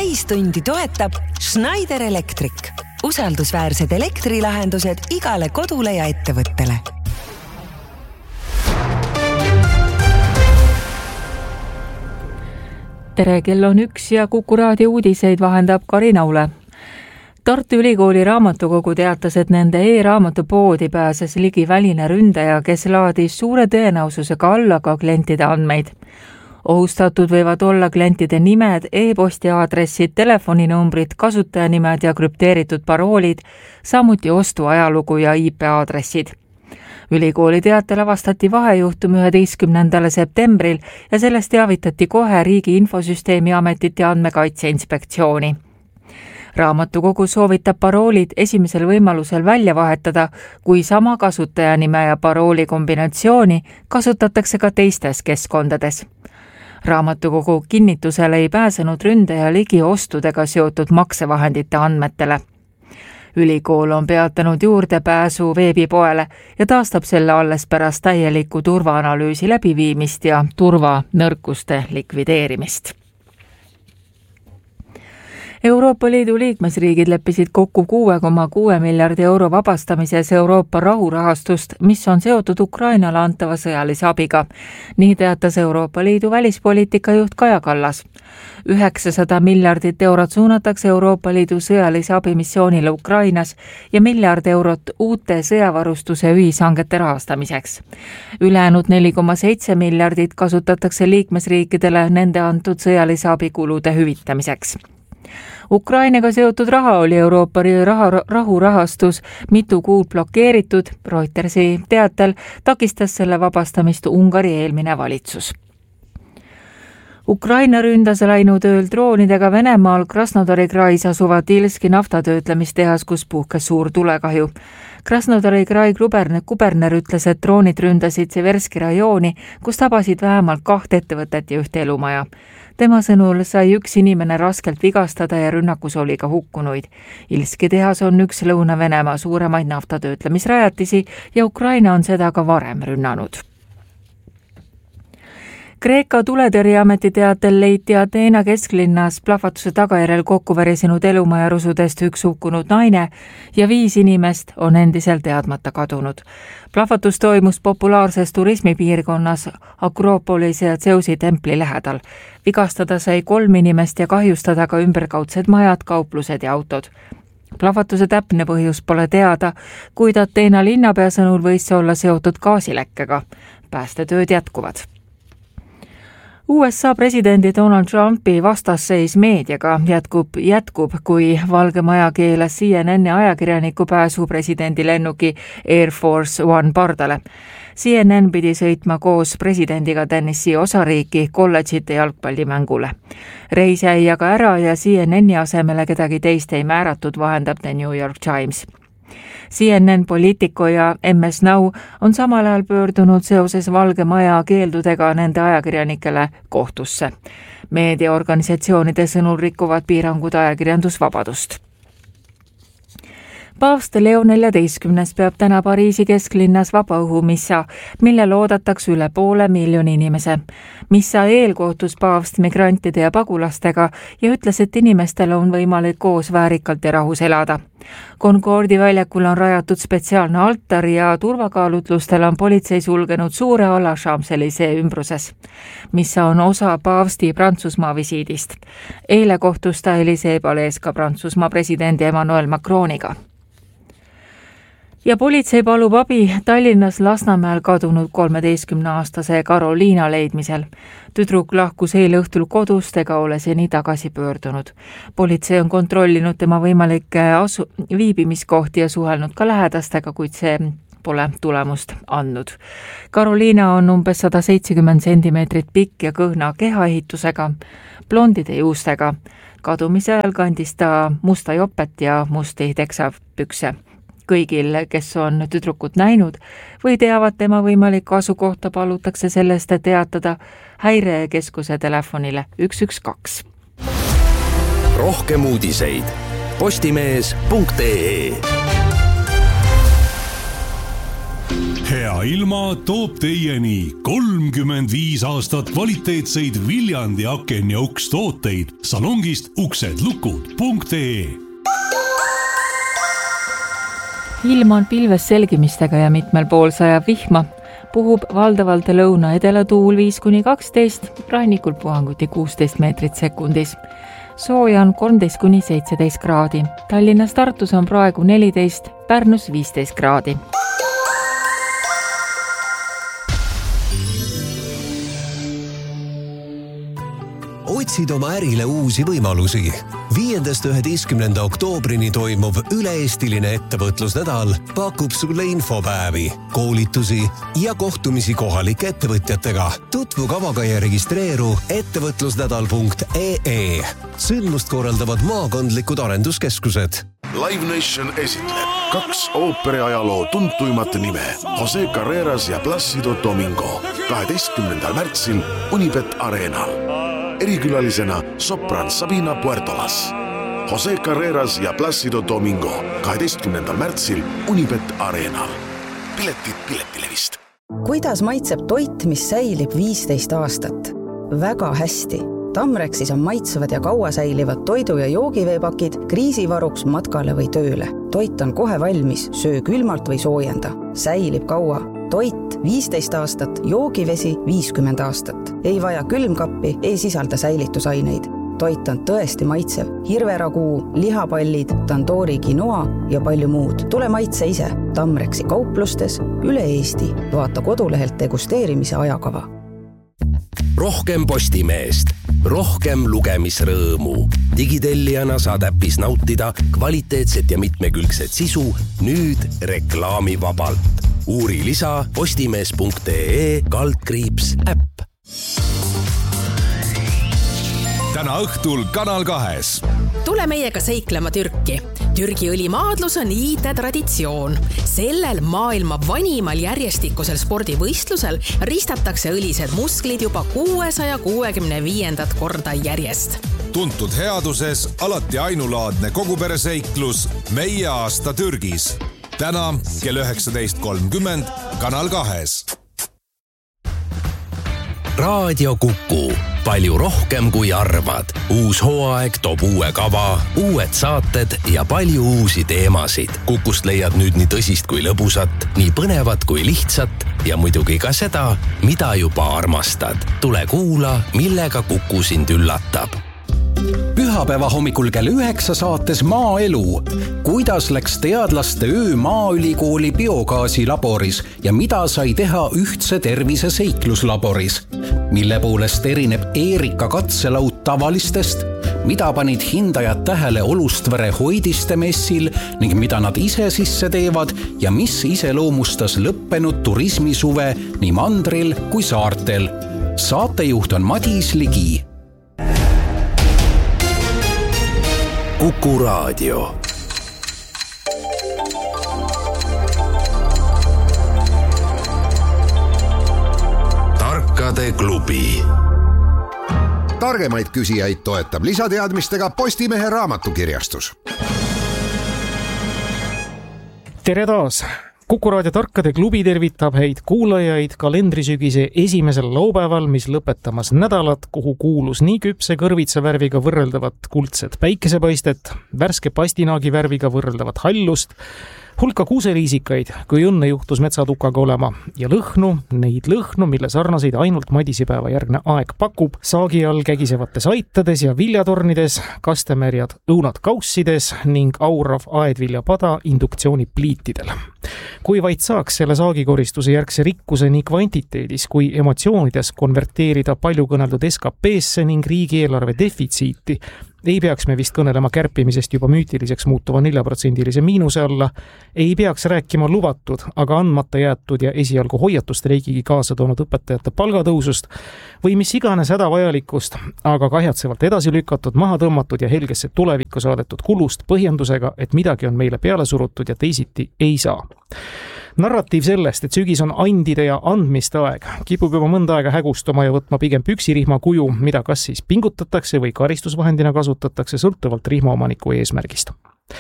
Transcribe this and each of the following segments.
täistundi toetab Schneider Electric. Usaldusväärsed elektrilahendused igale kodule ja ettevõttele. Tere, kell on 1 ja Kuku raadio uudiseid vahendab Karin Aule. Tartu Ülikooli raamatukogu teatas, et nende e-raamatupoodi pääses ligi väline ründaja, kes laadis suure tõenäosusega alla ka klientide andmeid. Ohustatud võivad olla klientide nimed, e-posti aadressid, telefoninumbrid, kasutajanimed ja krüpteeritud paroolid, samuti ostuajalugu ja IP-aadressid. Ülikooli teatel avastati vahejuhtum 11. septembril ja sellest teavitati kohe Riigi Infosüsteemi Ametit ja Andmekaitse Inspektsiooni. Raamatukogu soovitab paroolid esimesel võimalusel välja vahetada, kui sama kasutajanime ja parooli kombinatsiooni kasutatakse ka teistes keskkondades. Raamatukogu kinnitusele ei pääsenud ründaja ligi ostudega seotud maksevahendite andmetele. Ülikool on peatanud juurdepääsu veebipoele ja taastab selle alles pärast täielikku turvaanalüüsi läbiviimist ja turvanõrkuste likvideerimist. Euroopa Liidu liikmesriigid leppisid kokku 6,6 miljardi euro vabastamises Euroopa rahurahastust, mis on seotud Ukrainale antava sõjalise abiga. Nii teatas Euroopa Liidu välispoliitika juht Kaja Kallas. 900 miljardit eurot suunatakse Euroopa Liidu sõjalise abimissioonile Ukrainas ja miljard eurot uute sõjavarustuse ühishangete rahastamiseks. Ülejäänud 4,7 miljardit kasutatakse liikmesriikidele nende antud sõjalise abikulude hüvitamiseks. Ukrainaga seotud raha oli Euroopa rahurahastus mitu kuud blokeeritud, Reutersi teatel takistas selle vabastamist Ungari eelmine valitsus. Ukraina ründas läinud ööl droonidega Venemaal Krasnodari krais asuva Tilski naftatöötlemistehas, kus puhkes suur tulekahju. Krasnodari krai kuberner ütles, et droonid ründasid Severski rajooni, kus tabasid vähemalt 2 ettevõtet ja 1 elumaja. Tema sõnul sai 1 inimene raskelt vigastada ja rünnakus oli ka hukkunuid. Ilski tehas on üks Lõuna-Venemaa suuremaid naftatöötlemisrajatisi ja Ukraina on seda ka varem rünnanud. Kreeka tuletõrjeameti teatel leiti Ateena kesklinnas plahvatuse tagajärjel kokku värisenud elumaja rusudest 1 hukkunud naine ja 5 inimest on endiselt teadmata kadunud. Plahvatus toimus populaarses turismipiirkonnas Akropolis ja Zeusi templi lähedal. Vigastada sai 3 inimest ja kahjustada ka ümberkaudsed majad, kauplused ja autod. Plahvatuse täpne põhjus pole teada, kuid Ateena linnapea sõnul võis see olla seotud gaasilekkega. Päästetööd jätkuvad. USA presidendi Donald Trumpi vastasseis meediaga jätkub, kui Valge Maja keelas CNN-i ajakirjaniku pääsu presidendi lennuki Air Force One pardale. CNN pidi sõitma koos presidendiga Tennessee osariiki kolledžite jalgpallimängule. Reis jäi aga ära ja CNN-i asemele kedagi teist ei määratud, vahendab The New York Times. CNN, Politico ja MS Now on samal ajal pöördunud seoses Valge Maja keeldudega nende ajakirjanikele kohtusse. Meediaorganisatsioonide sõnul rikuvad piirangud ajakirjandusvabadust. Paavst Leo 14. peab täna Pariisi kesklinnas vabaõhumissa, millel oodatakse üle 500 000 inimese. Missa eel kohtus paavst migrantide ja pagulastega ja ütles, et inimestel on võimalik koos väärikalt ja rahus elada. Concordi väljakul on rajatud spetsiaalne altar ja turvakaalutlustel on politsei sulgenud suure ala Champs-Élysées ümbruses. Missa on osa paavsti Prantsusmaa visiidist. Eile kohtus ta Élysée palees ka Prantsusmaa presidendi Emmanuel Macroniga. Ja politsei palub abi Tallinnas Lasnamäel kadunud 13-aastase Karoliina leidmisel. Tüdruk lahkus eile õhtul kodust ega ole seni tagasi pöördunud. Politsei on kontrollinud tema võimalikke viibimiskohti ja suhelnud ka lähedastega, kuid see pole tulemust andnud. Karoliina on umbes 170 centimeetrit pikk ja kõhna kehaehitusega, blondide juustega. Kadumise ajal kandis ta musta jopet ja musti teksapükse. Kõigil, kes on tüdrukut näinud või teavad tema võimalikku asukohta, palutakse sellest teatada häirekeskuse telefonile 112. Rohkem uudiseid postimees.ee hea ilma toob teieni 35 aastat kvaliteetseid Viljandi aken ja uks tooteid salongist uksedlukud.ee. Ilm on pilves selgimistega ja mitmel pool sajab vihma. Puhub valdavalt lõuna-edela tuul 5-12, rannikul puhanguti 16 meetrit sekundis. Sooja on 13-17 kraadi. Tallinnas Tartus on praegu 14, Pärnus 15 kraadi. Otsid oma ärile uusi võimalusi. 5.–11. oktoobrini toimuv üle-eestiline ettevõtlusnädal pakub sulle infopäevi, koolitusi ja kohtumisi kohalike ettevõtjatega. Tutvu kavaga ja registreeru ettevõtlusnädal.ee. Sündmust korraldavad maakondlikud arenduskeskused. Live Nation esitleb 2 ooperiajaloo tuntuimat nime Jose Carreras ja Plácido Domingo 12. märtsil Unibet Arenal. Erikülalisena sopran Sabina Puertolas. Jose Carreras ja Plácido Domingo 12. märtsil Unibet Arenal. Piletid Piletilevist. Kuidas maitseb toit, mis säilib 15 aastat? Väga hästi. Tamrexis on maitsevad ja kaua säilivad toidu- ja joogiveepakid kriisivaruks matkale või tööle. Toit on kohe valmis, söö külmalt või soojenda. Säilib kaua. Toit 15 aastat, joogivesi 50 aastat. Ei vaja külmkappi, ei sisalda säilitusaineid. Toit on tõesti maitsev. Hirveraguu, lihapallid, tandoori quinoa ja palju muud. Tule maitse ise. Tamrexi kauplustes üle Eesti. Vaata kodulehelt degusteerimise ajakava. Rohkem Postimeest, rohkem lugemisrõõmu. Digitellijana saad äpis nautida kvaliteetset ja mitmekülgset sisu nüüd reklaamivabalt. Uuri lisa postimees.ee/äpp. Täna õhtul Kanal 2. Tule meiega seiklema Türki. Türgi õlimaadlus on IT-traditsioon. Sellel maailma vanimal järjestikusel spordivõistlusel ristatakse õlised musklid juba 665. korda järjest. Tuntud headuses alati ainulaadne kogupereseiklus Meie aasta Türgis. Täna kell 19.30 Kanal 2. Raadio Kuku. Palju rohkem kui arvad. Uus hooaeg toob uue kava, uued saated ja palju uusi teemasid. Kukust leiad nüüd nii tõsist kui lõbusat, nii põnevat kui lihtsat ja muidugi ka seda, mida juba armastad. Tule kuula, millega Kuku sind üllatab. Pühapäeva hommikul kell 9 saates Maaelu. Kuidas läks teadlaste öö Maaülikooli biogaasilaboris ja mida sai teha ühtse tervise seikluslaboris? Mille poolest erineb Eerika katselaud tavalistest? Mida panid hindajad tähele Olustvere hoidiste messil ning mida nad ise sisse teevad ja mis iseloomustas lõppenud turismisuve nii mandril kui saartel? Saatejuht on Madis Ligi. Kuku Raadio. Tarkade klubi. Targemaid küsijaid toetab lisateadmistega Postimehe raamatukirjastus. Tere taas! Kuku Raadio Tarkade klubi tervitab häid kuulajaid kalendrisügise esimesel laupäeval, mis lõpetamas nädalat, kuhu kuulus nii küpse kõrvitsa värviga võrreldavat kuldset päikesepaistet, värske pastinaagi värviga võrreldavat hallust, hulka kuuseliisikaid, kui õnne juhtus metsatukaga olema, ja neid lõhnu, mille sarnaseid ainult madisipäeva järgne aeg pakub, saagi all kägisevates aitades ja viljatornides, kastemärjad õunad kaussides ning aurav aedviljapada induktsioonipliitidel. Kui vaid saaks selle saagikoristuse järgse rikkuse nii kvantiteedis kui emotsioonides konverteerida palju kõneldud SKP-sse ning riigieelarve defitsiiti, ei peaks me vist kõnelema kärpimisest juba müütiliseks muutuva 4% miinuse alla, ei peaks rääkima lubatud, aga andmata jäetud ja esialgu hoiatustreigigi kaasa toonud õpetajate palgatõusust või mis iganes hädavajalikust, aga kahjatsevalt edasi lükatud, maha tõmmatud ja helgesse tulevikku saadetud kulust põhjendusega, et midagi on meile peale surutud ja teisiti ei saa. Narratiiv sellest, et sügis on andide ja andmiste aeg, kipub juba mõnda aega hägustuma ja võtma pigem püksirihma kuju, mida kas siis pingutatakse või karistusvahendina kasutatakse sõltuvalt rihmaomaniku eesmärgist.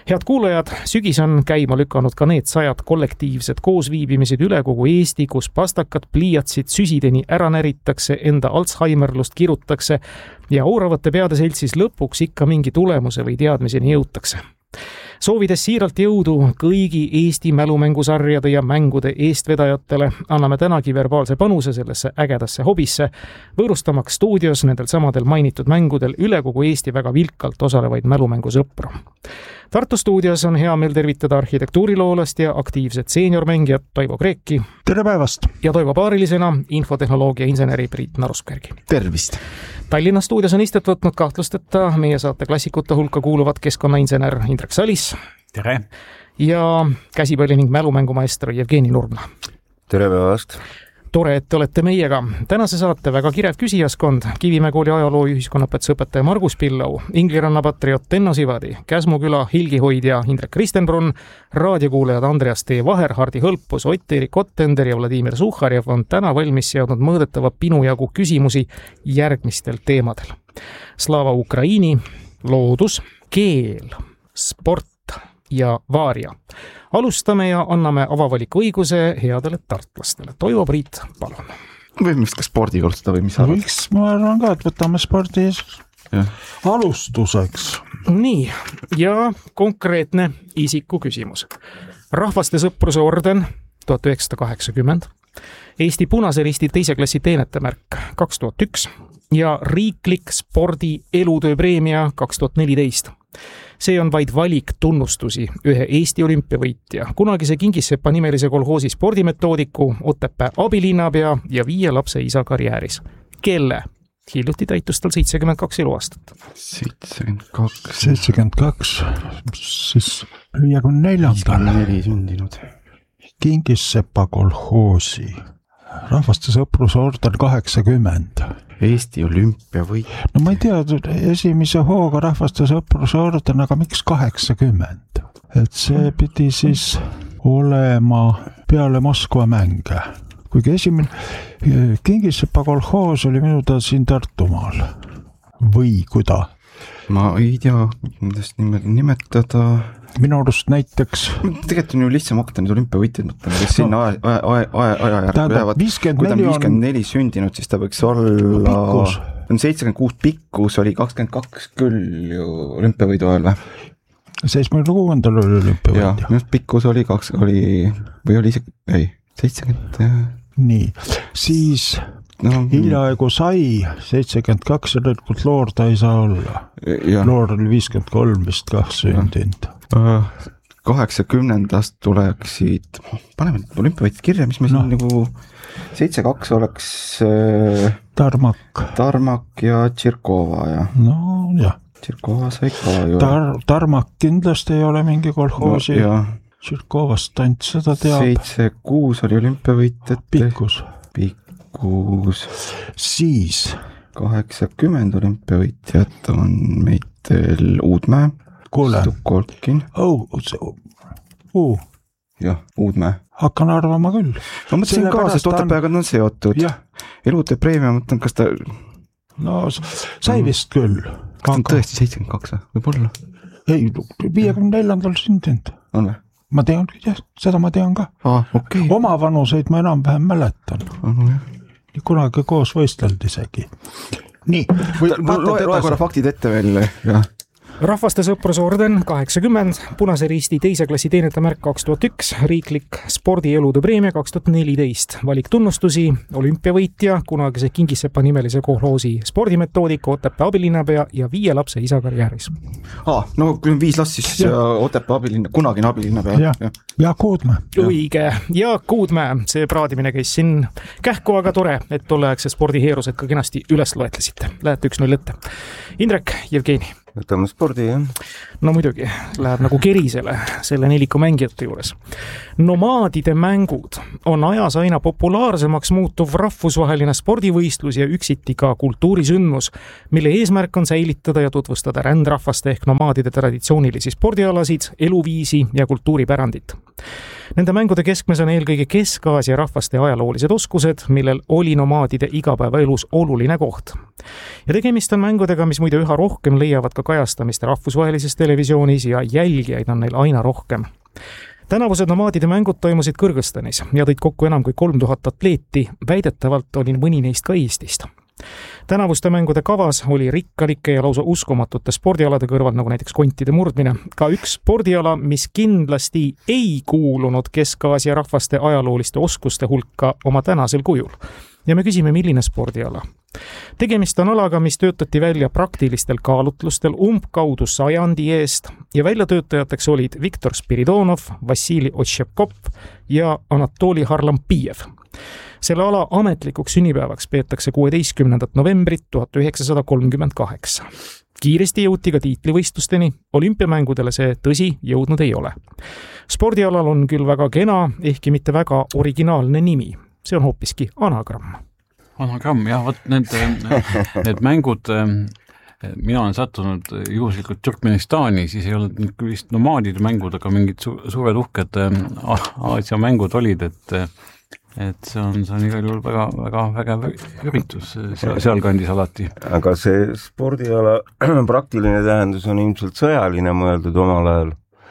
Head kuulajad, sügis on käima lükanud ka need 100 kollektiivsed koosviibimised üle kogu Eesti, kus pastakad, pliiatsid süsideni ära näritakse, enda Alzheimerlust kirutakse ja auravate peade seltsis lõpuks ikka mingi tulemuse või teadmiseni jõutakse. Soovides siiralt jõudu kõigi Eesti mälumängusarjade ja mängude eestvedajatele, anname tänagi verbaalse panuse sellesse ägedasse hobisse, võõrustamaks stuudios nendel samadel mainitud mängudel üle kogu Eesti väga vilkalt osalevaid mälumängusõpru. Tartu stuudios on hea meel tervitada arhitektuuriloolast ja aktiivset seeniormängijat Toivo Kreeki. Tere päevast! Ja Toivo paarilisena infotehnoloogia inseneri Priit Narusbergi. Tervist! Tallinna stuudios on istet võtnud kahtlusteta meie saate klassikute hulka kuuluvad keskkonnainsener Indrek Salis. Tere! Ja käsipalli ning mälumängumaestro Jevgeni Nurmna. Tere päevast! Tore, et olete meiega. Tänase saate väga kirev küsijaskond, Kivimäe kooli ajaloo ühiskonnapõtse õpetaja Margus Pillau, Ingliranna patriot Enno Sivadi, Käsmuküla hilgihoidja Indrek Kristenbrunn, raadiokuulajad Andreas T. Vaher, Hardi Hõlpus, Ott-Erik Ottender ja Vladimir Suhharjev on täna valmis seadnud mõõdetava pinujagu küsimusi järgmistel teemadel. Slava Ukraini, loodus, keel, sport ja vaaria. Alustame ja anname avavaliku õiguse headele tartlastele. Toivo, Priit, palun. Võime vist ka spordi alustada või mis arvad? Võiks, ma arvan ka, et võtame spordi alustuseks. Nii, ja konkreetne isiku küsimus. Rahvaste sõpruse orden 1980, Eesti Punase Risti 2. klassi teenetemärk 2001 ja riiklik spordi elutööpreemia 2014. See on vaid valik tunnustusi ühe Eesti olümpiavõitja, kunagise Kingissepa nimelise kolhoosi spordimetoodiku, Otepää abilinnapea ja 5 lapse isa karjääris. Kelle? Hiljuti täitus tal 72 eluaastat. 72, siis 54. sündinud. Kingissepa kolhoosi. Rahvaste sõpruse orden 80. Eesti olümpiavõit. No ma ei tea, esimese hooga rahvaste sõpruse orden, aga miks 80? Et see pidi siis olema peale Moskva mänge. Kuigi esimene Kingissepa kolhoos oli minu ta siin Tartumaal. Või kuida? Ma ei tea, kuidas nimetada. Minu arust näiteks... Tegelikult on ju lihtsam hakata nüüd olümpiavõitjad mõtlema, kes sinna aja järgi jäävad. Kui ta on 54 sündinud, siis ta võiks olla... On 76 pikkus, oli 22 küll ju olümpiavõidu ajal või? 76 oli olümpiavõitja. Ja, just pikkus oli 2, või oli isegi, ei, 70... Nii, siis... Hiljaaegu sai 72 järelikult Loor ta ei saa olla. Loor oli 53 vist kah sündinud. 80-ndast tuleksid, paneme olümpiavõitjad kirja, mis me siin nagu 72 oleks Tarmak ja Tširkova ja. No jah. Tširkova sai ka ju. Tarmak kindlasti ei ole mingi kolhoosi. Tširkovast ainult seda teab. 76 oli olümpiavõitjad. Pikkus. Siis 80 olümpiavõitjad on meitel Uudmäe, Stukkolkin. Jah, Uudmäe. Hakkan arvama küll. Ma mõtlesin ka, sest Otepääga on seotud. Elutöö preemia, mõtlen, kas ta... No, sai vist küll. Kas ta on tõesti 72, võib-olla? Ei, 54. sündinud. On või? Ma tean, seda ma tean ka. Okay. Oma vanuseid ma enam-vähem mäletan. Kunagi koos võisteldi isegi. Nii. Loe korra faktid ette veel. Rahvaste sõpruse orden 80, Punase Risti 2. klassi teenetemärk 2001, riiklik spordielude preemia 2014, valik tunnustusi, olümpiavõitja, kunagise Kingissepa nimelise kolhoosi spordimetoodiku, Otepää abilinnapea ja 5 lapse isa karjääris. No kui on 5 last, siis Otepää kunagine abilinnapea. Jaak Uudmäe. Õige, Jaak Uudmäe, see praadimine käis siin kähku, aga tore, et tolleaegse spordiheerused ka kenasti üles loetlesite. Lähete 1-0 ette. Indrek, Jevgeni. Võtame spordi, jah? No muidugi, läheb nagu kerisele selle neliku mängijate juures. Nomaadide mängud on ajas aina populaarsemaks muutuv rahvusvaheline spordivõistlus ja üksiti ka kultuurisündmus, mille eesmärk on säilitada ja tutvustada rändrahvaste ehk nomaadide traditsioonilisi spordialasid, eluviisi ja kultuuripärandit. Nende mängude keskmes on eelkõige Kesk-Aasia rahvaste ajaloolised oskused, millel oli nomaadide igapäevaelus oluline koht. Ja tegemist on mängudega, mis muide üha rohkem leiavad ka kajastamist rahvusvahelises televisioonis ja jälgijaid on neil aina rohkem. Tänavused nomaadide mängud toimusid Kõrgõzstanis ja tõid kokku enam kui 3000 atleeti, väidetavalt oli mõni neist ka Eestist. Tänavuste mängude kavas oli rikkalike ja lausa uskumatute spordialade kõrval, nagu näiteks kontide murdmine, ka üks spordiala, mis kindlasti ei kuulunud Kesk-Aasia rahvaste ajalooliste oskuste hulka oma tänasel kujul. Ja me küsime, milline spordiala? Tegemist on alaga, mis töötati välja praktilistel kaalutlustel umbkaudu 100 eest ja väljatöötajateks olid Viktor Spiridonov, Vassili Otšepkov ja Anatoli Harlampijev. Selle ala ametlikuks sünnipäevaks peetakse 16. novembrit 1938. Kiiresti jõuti ka tiitlivõistlusteni, olümpiamängudele see tõsi jõudnud ei ole. Spordialal on küll väga kena, ehkki mitte väga originaalne nimi. See on hoopiski anagramm. Anagramm, jah, võt need mängud, mina olen sattunud juhuslikult Türkmenistani, siis ei olnud vist nomaadide mängud, aga mingid suured uhked Aasia mängud olid, et see on igal juhul väga vägev üritus sealkandis alati. Aga see spordiala praktiline tähendus on ilmselt sõjaline mõeldud omal ajal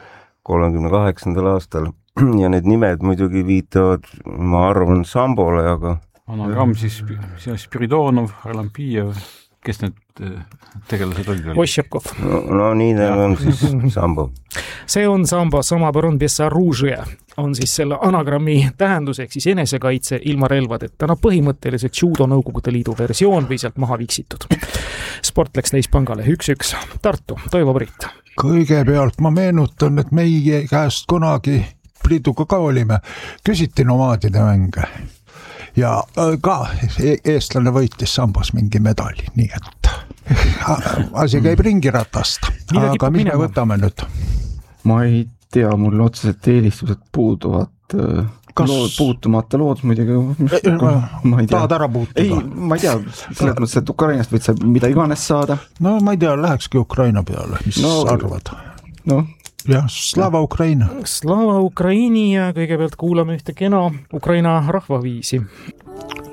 38. aastal ja need nimed muidugi viitavad, ma arvan, sambole, aga anagramm siis Spiridonov, Harlampijev, kes need tegelased olid? Otšepkov. No nii on siis sambo. See on samba, sama baron без оружия on siis selle anagrammi tähendus, ehk siis enesekaitse ilma relvadeta. No põhimõtteliselt judo Nõukogude Liidu versioon või sealt maha viksitud. Sport läks Leispangale 1-1. Tartu, Toivo Priit. Kõigepealt ma meenutan, et meie käest kunagi Priiduga ka olime, küsiti nomaadide mänge. Ja ka eestlane võitis sambas mingi medali, nii et asi käib ringiratast. Aga mis me võtame nüüd? Ma ei tea, mul otseselt eelistused puuduvad. Puutumata loodus muidugi. Ma ei tea. Tahad ära puutuda? Ei, ma ei tea. Selles mõttes, et Ukrainast võid sa mida iganes saada. No ma ei tea, lähekski Ukraina peale. Mis arvad? No jah, Slava Ukraina. Slava Ukraini ja kõigepealt kuulame ühte kena Ukraina rahvaviisi.